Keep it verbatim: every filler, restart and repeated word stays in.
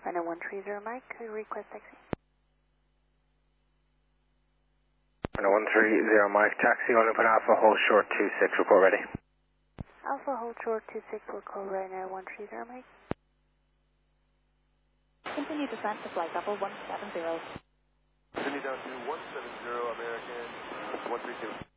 Runway one three zero Mike, request taxi. Runway one three zero Mike, taxi, only put Alpha, hold short two six, report ready. Alpha, hold short two six, we'll call Ryanair one three zero Mike. Continue descent to flight level one seven zero. Continue down to one seven zero American, uh, one three two.